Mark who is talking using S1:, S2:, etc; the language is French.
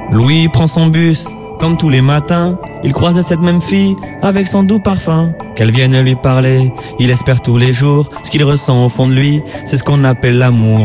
S1: Louis prend son bus, comme tous les matins. Il croise cette même fille, avec son doux parfum. Qu'elle vienne lui parler, il espère tous les jours. Ce qu'il ressent au fond de lui, c'est ce qu'on appelle l'amour.